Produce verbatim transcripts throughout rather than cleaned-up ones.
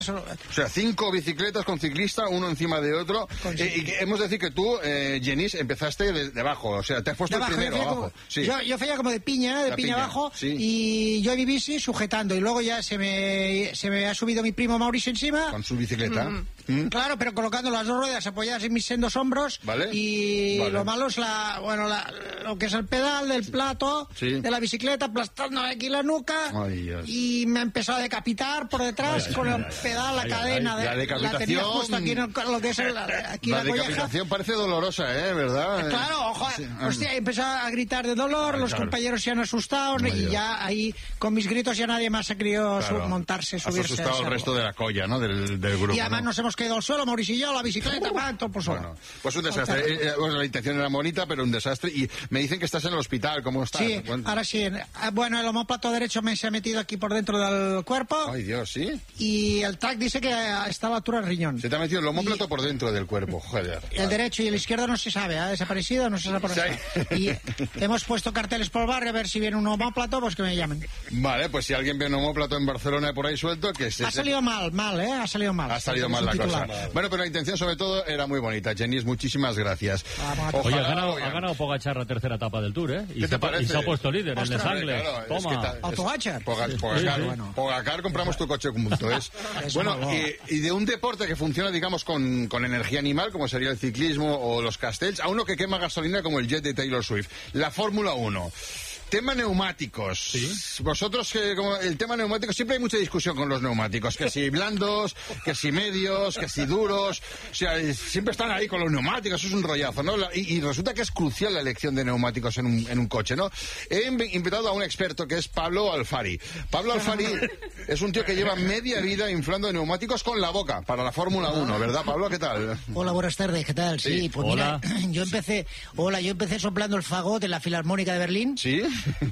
O sea, cinco bicicletas con ciclista, uno encima de otro. Eh, y que hemos de decir que tú, eh, Genís, empezaste de, de abajo, o sea, te has puesto abajo, el primero yo abajo. Como, sí. yo, yo feía como de piña, de La piña, piña abajo, sí. Y yo en mi bici sujetando, y luego ya se me, se me ha subido mi primo Mauricio encima. Con su bicicleta. Mm. ¿Mm? Claro, pero colocando las dos ruedas apoyadas en mis sendos hombros. ¿Vale? Y vale. lo malo es la, bueno, la, lo que es el pedal del plato, sí. de la bicicleta, aplastándome aquí la nuca. Ay, Dios. Y me ha empezado a decapitar por detrás Ay, con ay, el ay, pedal, la ay, cadena. ay, la de, decapitación. La tenía justo aquí en el, lo que es el, aquí la, la, la colleja. decapitación parece dolorosa, ¿eh? ¿Verdad? Claro, ojo, sí. hostia, empezó a gritar de dolor, Ay, los claro. compañeros se han asustado. Ay, y Dios. ya ahí, con mis gritos, ya nadie más ha querido Claro. su- montarse, Has subirse. asustado al al resto de la colla, ¿no? Del, del grupo. Y además ¿no? nos hemos caído al suelo, Mauricio y yo, la bicicleta, va, todo por solo. Bueno, pues un desastre. Eh, eh, bueno, la intención era bonita, pero un desastre. Y me dicen que estás en el hospital, ¿cómo estás? Sí, Bueno, ahora sí. Bueno, el omóplato derecho me se ha metido aquí por dentro del cuerpo. Ay, Dios, ¿sí? Y el tac dice que está a la altura del riñón. Se te ha metido el omóplato por dentro del cuerpo, joder. El derecho y el izquierdo no se sabe, ha desaparecido, no se sabe por dónde está. Y hemos puesto carteles por el barrio a ver si viene un omóplato, pues que me llamen. Vale, pues si alguien ve un omóplato en Barcelona por ahí suelto, que se... Ha salido mal, mal, ¿eh? Ha salido mal. Ha salido mal la cosa. Titular. Bueno, pero la intención sobre todo era muy bonita. Genís, muchísimas gracias. Vamos a- Oye, Ojalá ha ganado, oigan. ha ganado Pogačar la tercera etapa del Tour, ¿eh? Y, ¿Qué se, te pa- y parece? se ha puesto líder en Ostras, Les Angles. Claro, es que Toma. ta- es- Autogacher. Poga- Pogacar, Sí, sí. bueno. Pogacar, compramos tu coche junto. Es. Es Bueno, muy y, y de un deporte que funciona, digamos, con, con energía animal, como sería el ciclismo o los castells, a uno que quema gasolina como el jet de Taylor Swift. La Fórmula uno. Tema neumáticos. ¿Sí? Vosotros, que como el tema neumáticos, siempre hay mucha discusión con los neumáticos. Que si blandos, que si medios, que si duros. O sea, siempre están ahí con los neumáticos. Eso es un rollazo, ¿no? La- Y, y resulta que es crucial la elección de neumáticos en un, en un coche, ¿no? He inv- invitado a un experto que es Pablo Alfari. Pablo Alfari es un tío que lleva media vida inflando neumáticos con la boca para la Fórmula uno, ¿verdad, Pablo? ¿Qué tal? Hola, buenas tardes, ¿qué tal? Sí, Sí. pues Hola. mira, yo empecé, hola, yo empecé soplando el fagot en la Filarmónica de Berlín. ¿Sí?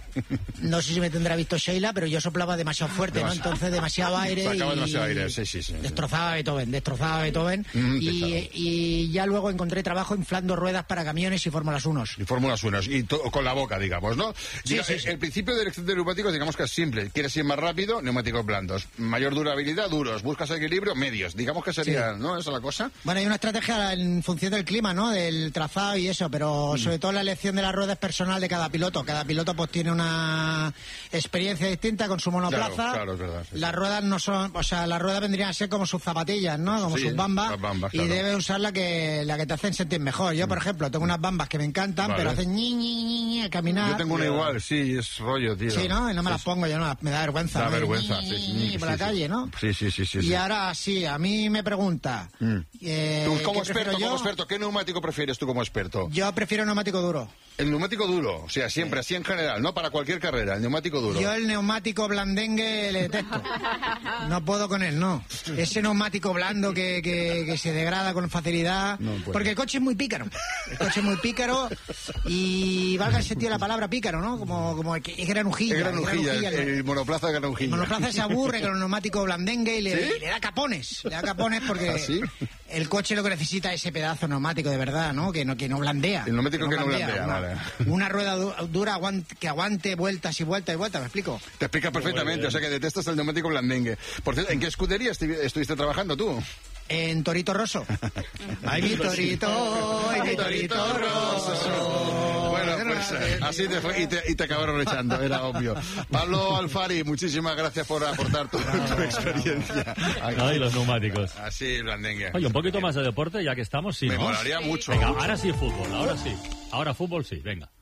No sé si me tendrá visto Sheila, pero yo soplaba demasiado fuerte, ¿no? Entonces demasiado aire Sacaba y... demasiado aire, sí, sí, sí. Destrozaba a Beethoven, destrozaba a Beethoven. Mm, y, pesado. y ya luego encontré trabajo inflando ruedas para camiones y Fórmulas uno. Y Fórmulas uno, y to- con la boca, digamos, ¿no? Sí, Diga, sí, el, sí. el principio de elección de neumáticos, digamos que es simple. Quieres ir más rápido, neumáticos blandos. Mayor durabilidad, duros. Buscas equilibrio, medios. Digamos que sería, ¿no? Esa es la cosa. Bueno, hay una estrategia en función del clima, ¿no? Del trazado y eso, pero sobre todo la elección de la rueda es personal de cada piloto. Cada piloto pues tiene una experiencia distinta con su monoplaza. Claro, claro, es verdad, sí, las sí. ruedas no son, o sea, las ruedas vendrían a ser como sus zapatillas, ¿no? Como Sí, sus bambas. las bambas, y claro. debe usar la que, la que te hacen sentir mejor. Yo, por ejemplo, tengo unas bambas que me encantan, Vale. pero hacen ñi, ñi, ñi, ñi al caminar. Yo tengo una igual, sí, es rollo, tío. Sí, ¿no? Y no me las pongo, yo no, me da vergüenza. Da ¿no? vergüenza, Ñi, sí, ñi, sí, ñi, por sí, la sí. calle, ¿no? Sí, sí, sí, sí. Y sí. ahora sí, a mí me pregunta. Mm. eh, Tú, como ¿qué prefiero experto, yo? como experto, ¿qué neumático prefieres tú como experto? Yo prefiero neumático duro. El neumático duro, o sea, siempre, así en general, no para cualquier carrera, el neumático duro. Yo el neumático blandengue le detesto. No puedo con él, no. Ese neumático blando que, que, que se degrada con facilidad. No puede. Porque el coche es muy pícaro. El coche es muy pícaro y valga el sentido de la palabra pícaro, ¿no? Como, como el que es granujilla. Es granujilla, el, el- el monoplaza de granujilla. el monoplaza se aburre con el neumático blandengue y le, ¿Sí? y le da capones. Le da capones porque ¿Ah, sí? el coche lo que necesita es ese pedazo neumático de verdad, ¿no? Que no, que no blandea. El neumático que no blandea, una, vale. Una rueda du- dura aguante- que aguante vueltas y vueltas y vueltas, ¿me explico? Te explica perfectamente, o sea que detestas el neumático blandengue. Por cierto, ¿en qué escudería estu- estuviste trabajando tú? En Torito Rosso. Ay, mi Torito, ay, mi Torito Rosso. Bueno, pues eh, así te fue y te, y te acabaron echando, era obvio. Pablo Alfari, muchísimas gracias por aportar tu, tu experiencia. Ay, los neumáticos. Así, blandengue. Oye, un poquito más de deporte, ya que estamos, sí, Me ¿no? molaría mucho. Venga, mucho. ahora sí fútbol, ahora sí. Ahora fútbol sí, venga.